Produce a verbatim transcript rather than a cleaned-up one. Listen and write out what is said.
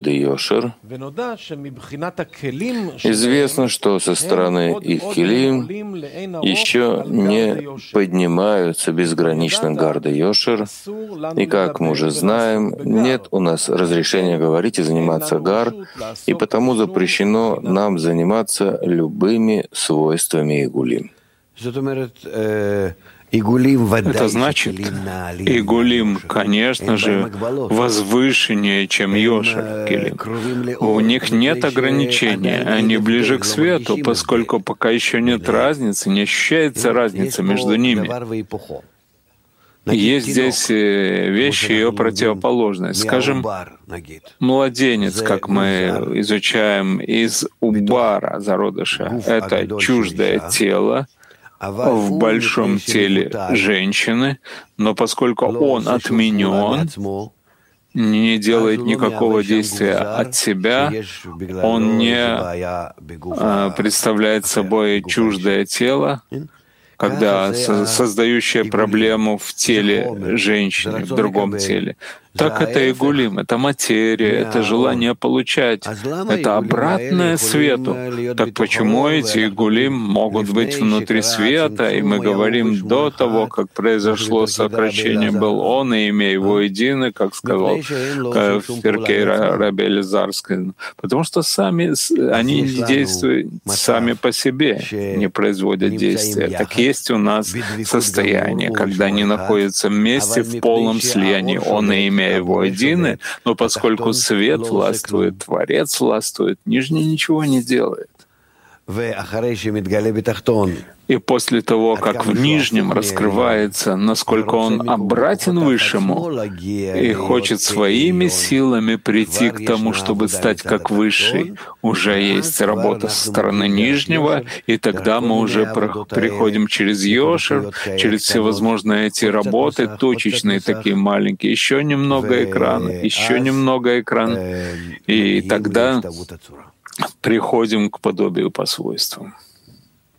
Йошер. Известно, что со стороны их килим еще не поднимаются безгранично Гарда Йошер, и, как мы уже знаем, нет у нас разрешения говорить и заниматься Гар, и потому запрещено нам заниматься любыми свойствами Игулим. Это значит, Игулим, конечно же, возвышеннее, чем Йошер Килим. У них нет ограничения, они ближе к свету, поскольку пока еще нет разницы, не ощущается разница между ними. Есть здесь вещи ее противоположные. Скажем, младенец, как мы изучаем из Убара, зародыша, это чуждое тело в большом теле женщины, но поскольку он отменен, не делает никакого действия от себя, он не представляет собой чуждое тело, когда создающее проблему в теле женщины, в другом теле. Так это Игулим, это материя, это желание получать, это обратное свету. Так почему эти Игулим могут быть внутри света? И мы говорим до того, как произошло сокращение был он, и имя его едино, как сказал в Перкей Раби Элизарской. Потому что сами они действуют сами по себе, не производят действия. Так есть у нас состояние, когда они находятся вместе в полном слиянии, он и имя его едины, но поскольку свет властвует, Творец властвует, нижний ничего не делает. И после того, как в нижнем раскрывается, насколько он обратен высшему и хочет своими силами прийти к тому, чтобы стать как высший, уже есть работа со стороны нижнего, и тогда мы уже приходим через Йошер, через всевозможные эти работы, точечные такие маленькие, еще немного экрана, еще немного экрана, и тогда приходим к подобию по свойствам.